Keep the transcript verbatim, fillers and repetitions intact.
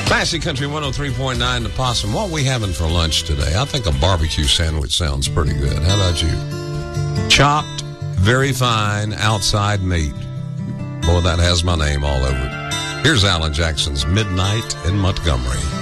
Classic Country one oh three point nine The Possum. What are we having for lunch today? I think a barbecue sandwich sounds pretty good. How about you? Chopped, very fine, outside meat. Boy, that has my name all over it. Here's Alan Jackson's Midnight in Montgomery.